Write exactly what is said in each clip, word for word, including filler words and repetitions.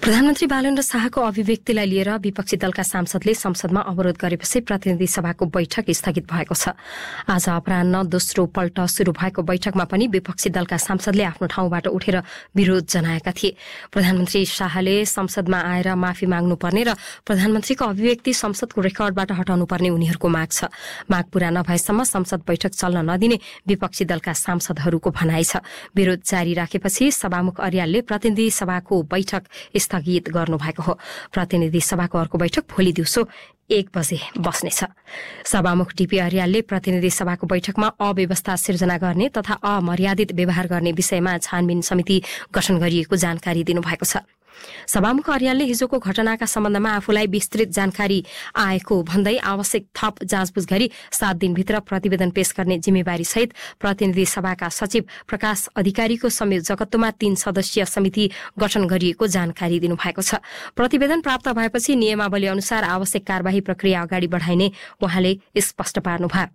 प्रधानमन्त्री बालेन्द्र शाहको अभिव्यक्तिलाई लिएर विपक्षी दलका सांसदले संसदमा अवरोध गरेपछि प्रतिनिधि सभाको बैठक स्थगित भएको छ। आज अपराह्न दोस्रो पल्ट शुरू भएको बैठकमा पनि विपक्षी दलका सांसदले आफ्नो ठाउँबाट उठेर विरोध जनाएका थिए। प्रधानमन्त्री शाहले संसदमा आएर माफी माग्नुपर्ने र प्रधानमन्त्रीको अभिव्यक्ति संसदको रेकर्डबाट हटाउनुपर्ने उनीहरूको माग छ। माग पूरा नभएसम्म संसद बैठक चल्न नदिने विपक्षी दलका सांसदहरूको भनाइ छ। विरोध जारी राखेपछि सभामुख अर्यालले प्रतिनिधि सभाको बैठक स्थगित गर्नुभएको हो। प्रतिनिधि सभाको अर्को बैठक भोलि दिउँसो एक बजे बस्नेछ। सभामुख डीपी अर्यालले प्रतिनिधि सभाको बैठकमा अव्यवस्था सिर्जना गर्ने तथा अमर्यादित व्यवहार गर्ने विषयमा छानबिन समिति गठन गरिएको जानकारी दिनुभएको छ। सभामुख अर्यालले हिजोको घटनाका सम्बन्धमा आफूलाई विस्तृत जानकारी आएको भन्दै आवश्यक थप जाँचबुझ गरी सात दिनभित्र प्रतिवेदन पेश गर्ने जिम्मेवारी सहित प्रतिनिधि सभाका सचिव प्रकाश अधिकारीको संयोजकत्वमा तीन सदस्यीय समिति गठन गरिएको जानकारी दिनुभएको छ। प्रतिवेदन प्राप्त भएपछि नियमावली अनुसार आवश्यक कार्यवाही प्रक्रिया अगाडि बढाइने उहाँले स्पष्ट पार्नुभयो।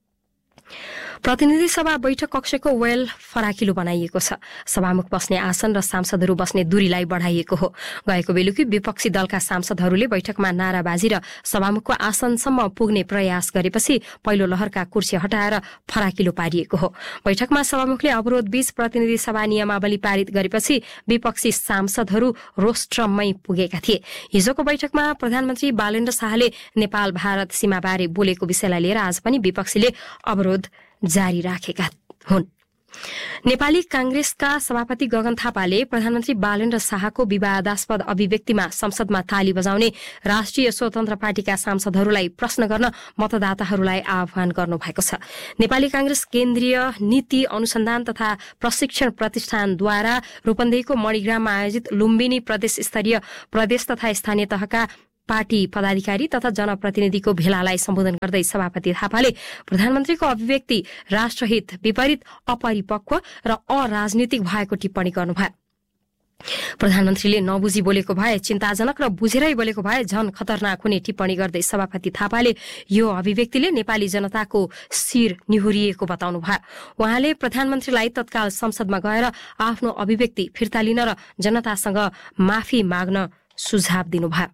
प्रतिनिधि सभा बैठक कक्षको वेल फराकिलो बनाइएको छ। सभामुख बस्ने आसन र सांसदहरू बस्ने दूरीलाई बढ़ाइएको हो। गएको बेलुकी विपक्षी दलका सांसदहरूले बैठकमा नाराबाजी र सभामुखको आसनसम्म पुग्ने प्रयास गरेपछि पहिलो लहरका कुर्सी हटाएर फराकिलो पारिएको हो। बैठकमा सभामुखले अवरोध बीच प्रतिनिधि सभा नियमावली पारित गरेपछि विपक्षी सांसदहरू रोस्ट्रममै पुगेका थिए। हिजोको बैठकमा प्रधानमन्त्री बालेन्द्र शाहले नेपाल भारत सीमाबारे बोलेको विषयलाई लिएर आज पनि विपक्षीले अवरोध जारी राखेका हुन्। नेपाली कांग्रेसका सभापति गगन थापाले प्रधानमन्त्री बालेन्द्र शाहको विवादास्पद अभिव्यक्तिमा संसदमा ताली बजाउने राष्ट्रिय स्वतन्त्र पार्टीका सांसदहरूलाई प्रश्न गर्न मतदाताहरूलाई आह्वान गर्नुभएको छ। नेपाली कांग्रेस केन्द्रीय नीति अनुसन्धान तथा प्रशिक्षण प्रतिष्ठानद्वारा रूपन्देहीको मणिग्राममा आयोजित लुम्बिनी प्रदेश स्तरीय प्रदेश तथा स्थानीय तहका पार्टी पदाधिकारी तथा जनप्रतिनिधिको भेलालाई सम्बोधन गर्दै सभापति थापाले प्रधानमन्त्रीको अभिव्यक्ति राष्ट्रहित विपरीत अपरिपक्व र अराजनीतिक भएको टिप्पणी गर्नुभयो। प्रधानमन्त्रीले नबुझी बोलेको भए चिन्ताजनक र बुझेरै बोलेको भए झन खतरनाक हुने टिप्पणी गर्दै सभापति थापाले यो अभिव्यक्तिले नेपाली जनताको शिर निहुरिएको बताउनुभयो। उहाँले प्रधानमन्त्रीलाई तत्काल संसदमा गएर आफ्नो अभिव्यक्ति फिर्ता लिन र जनतासँग माफी माग्न सुझाव दिनुभयो।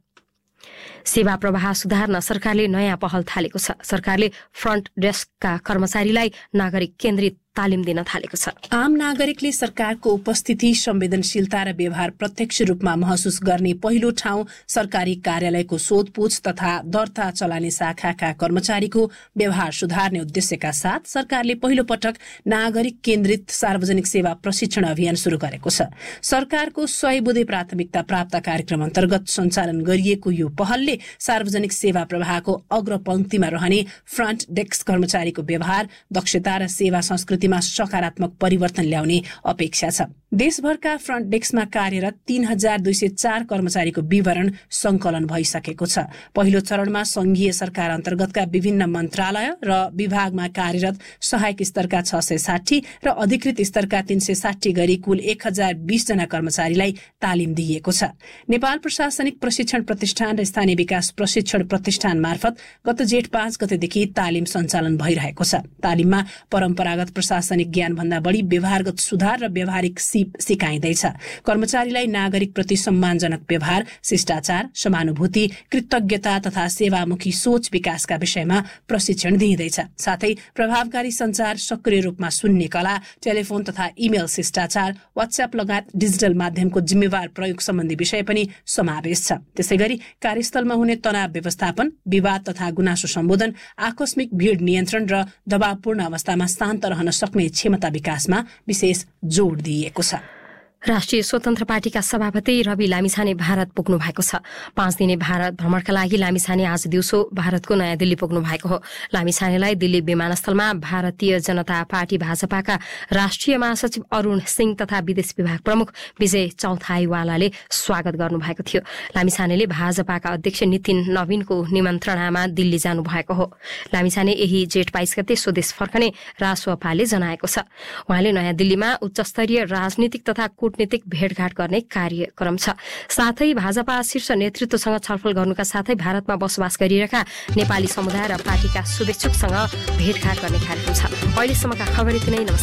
सेवा प्रवाह सुधार्न सरकारले नयाँ पहल थालेको छ। सरकारले फ्रन्ट डेस्कका कर्मचारीलाई नागरिक केन्द्रित तालिम दिन थालेको छ। आम नागरिकले सरकारको उपस्थिति, संवेदनशीलता र व्यवहार प्रत्यक्ष रूपमा महसुस गर्ने पहिलो ठाउँ सरकारी कार्यालयको सोधपूछ तथा दर्ता चलाउने शाखाका कर्मचारीको व्यवहार सुधार्ने उद्देश्यका साथ सरकारले पहिलो पटक नागरिक केन्द्रित सार्वजनिक सेवा प्रशिक्षण अभियान शुरू गरेको छ। सरकारको सय बुँदे प्राथमिकता प्राप्त कार्यक्रम अन्तर्गत सञ्चालन गरिएको यो पहलले सार्वजनिक सेवा प्रवाहको अग्रपंक्तिमा रहने फ्रन्ट डेस्क कर्मचारीको व्यवहार, दक्षता र सेवा संस्कृति मा सकारात्मक परिवर्तन ल्याउने अपेक्षा छ। देशभरका फ्रन्ट डेस्कमा कार्यरत तीन हजार दुई सय चार कर्मचारीको विवरण संकलन भइसकेको छ। पहिलो चरणमा संघीय सरकार अन्तर्गतका विभिन्न मन्त्रालय र विभागमा कार्यरत सहायक स्तरका छ सय साठी र अधिकृत स्तरका तीन सय साठी गरी कुल एक हजार बीस जना कर्मचारीलाई तालिम दिइएको छ। नेपाल प्रशासनिक प्रशिक्षण प्रतिष्ठान र स्थानीय विकास प्रशिक्षण प्रतिष्ठान मार्फत गत जेठ पाँच गतेदेखि तालिम सञ्चालन भइरहेको छ। तालिममा परम्परागत प्रशासनिक ज्ञान भन्दा बढी व्यवहारगत सुधार र व्यवहारिक सिप सिकाइँदैछ। कर्मचारीलाई नागरिक प्रति सम्मानजनक व्यवहार, शिष्टाचार, समानुभूति, कृतज्ञता तथा सेवामुखी सोच विकासका विषयमा प्रशिक्षण दिइँदैछ। साथै प्रभावकारी संचार, सक्रिय रूपमा सुन्ने कला, टेलिफोन तथा इमेल शिष्टाचार, व्हाट्सएप लगायत डिजिटल माध्यमको जिम्मेवार प्रयोग सम्बन्धी विषय पनि समावेश छ। त्यसैगरी कार्यस्थलमा हुने तनाव व्यवस्थापन, विवाद तथा गुनासो सम्बोधन, आकस्मिक भीड़ नियन्त्रण र दबावपूर्ण अवस्थामा शान्त रहन सक्ने क्षमता विकासमा विशेष जोड़ दिइएको छ। राष्ट्रिय स्वतन्त्र पार्टीका सभापति रवि लामिछाने भारत पुग्नु भएको छ। पाँच दिने भारत भ्रमणका लागि लामिछाने आज दिउँसो भारतको नयाँ दिल्ली पुग्नु भएको हो। लामिछानेलाई दिल्ली विमानस्थलमा भारतीय जनता पार्टी भाजपाका राष्ट्रिय महासचिव अरूण सिंह तथा विदेश विभाग प्रमुख विजय चौथाईवालाले स्वागत गर्नु भएको थियो। लामिछानेले भाजपाका अध्यक्ष नितिन नवीनको निमन्त्रणामा दिल्ली जानु भएको हो। लामिछाने यही जेठ बाइस गते स्वदेश फर्कने रासोपाले जनाएको छ। उहाँले नयाँ दिल्लीमा उच्चस्तरीय राजनीतिक तथा कूटनीतिक भेटघाट गर्ने कार्यक्रम छ। साथै भाजपा शीर्ष नेतृत्वसँग छलफल गर्नुका साथै भारतमा बसोबास गरिरहेका नेपाली समुदाय र पार्टीका शुभेच्छुकसँग भेटघाट गर्ने कार्यक्रम छ। अहिलेसम्मका खबर यति नै। नमस्कार।